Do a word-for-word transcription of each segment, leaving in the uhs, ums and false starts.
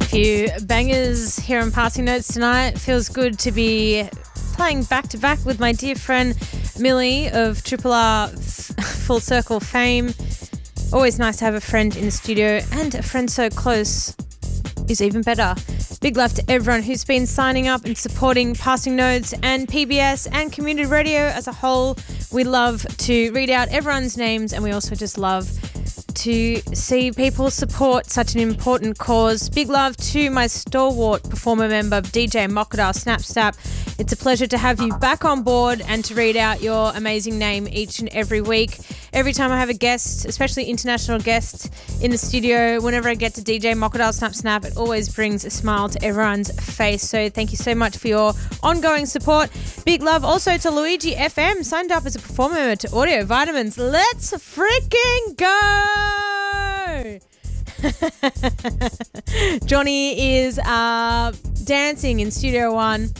few bangers here on Passing Notes tonight. Feels good to be playing back to back with my dear friend Millie of Triple R Full Circle fame. Always nice to have a friend in the studio, and a friend so close is even better. Big love to everyone who's been signing up and supporting Passing Notes and P B S and community radio as a whole. We love to read out everyone's names, and we also just love to see people support such an important cause. Big love to my stalwart performer member, D J Mokadar Snap Snap. It's a pleasure to have you back on board and to read out your amazing name each and every week. Every time I have a guest, especially international guests in the studio, whenever I get to D J Mokadar Snap Snap, it always brings a smile to everyone's face. So thank you so much for your ongoing support. Big love also to Luigi F M, signed up as a performer member to Audio Vitamins. Let's freaking go! Johnny is uh, dancing in Studio One,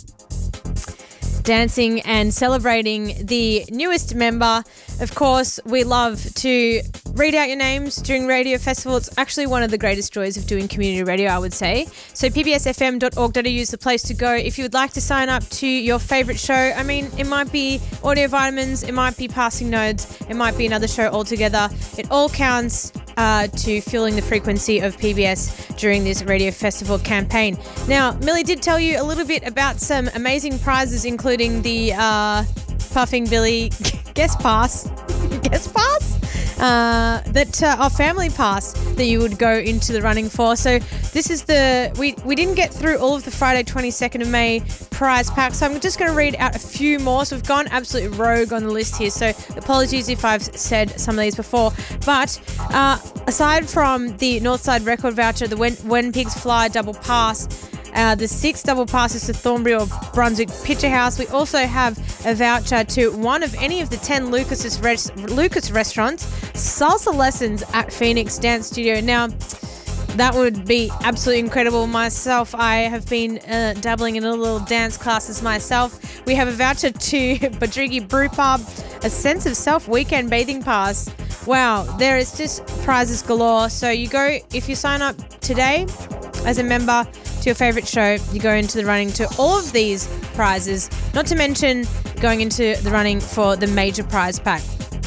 dancing and celebrating the newest member. Of course, we love to read out your names during Radio Festival. It's actually one of the greatest joys of doing community radio, I would say. So p b s f m dot org dot a u is the place to go if you would like to sign up to your favourite show. I mean, it might be Audio Vitamins, it might be Passing Notes, it might be another show altogether. It all counts uh, to fueling the frequency of P B S during this Radio Festival campaign. Now, Millie did tell you a little bit about some amazing prizes, including the uh, Puffing Billy guest pass, guest pass, uh, that uh, our family pass that you would go into the running for. So this is the, we, we didn't get through all of the Friday twenty-second of May prize packs, so I'm just going to read out a few more. So we've gone absolutely rogue on the list here, so apologies if I've said some of these before. But uh, aside from the Northside Record voucher, the When, when Pigs Fly double pass, Uh, the six double passes to Thornbury or Brunswick Picture House. We also have a voucher to one of any of the ten Lucas's res- Lucas restaurants, salsa lessons at Phoenix Dance Studio. Now, that would be absolutely incredible. Myself, I have been uh, dabbling in a little dance classes myself. We have a voucher to Badrigi Brew Pub, a Sense of Self weekend bathing pass. Wow, there is just prizes galore. So you go, if you sign up today as a member to your favourite show, you go into the running to all of these prizes, not to mention going into the running for the major prize pack.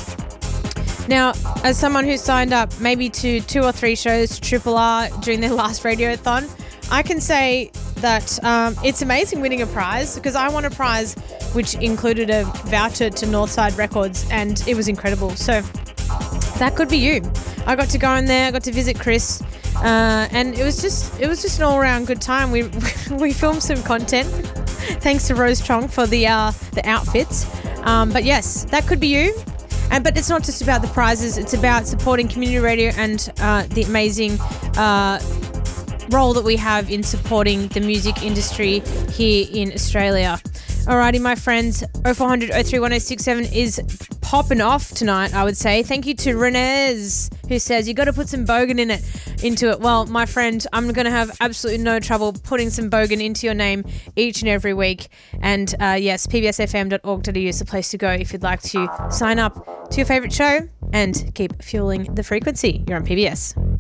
Now, as someone who signed up maybe to two or three shows to Triple R during their last Radiothon, I can say that um, it's amazing winning a prize, because I won a prize which included a voucher to Northside Records, and it was incredible. So that could be you. I got to go in there, I got to visit Chris, uh, and it was just it was just an all-around good time. We we filmed some content, thanks to Rose Chong for the uh, the outfits. Um, but yes, that could be you. And but it's not just about the prizes; it's about supporting community radio and uh, the amazing uh, role that we have in supporting the music industry here in Australia. Alrighty, my friends, oh four hundred oh three one oh six seven is popping off tonight, I would say. Thank you to Renez, who says, you got to put some bogan in it, into it. Well, my friend, I'm going to have absolutely no trouble putting some bogan into your name each and every week. And uh, yes, p b s f m dot org dot a u is the place to go if you'd like to sign up to your favourite show and keep fueling the frequency. You're on P B S.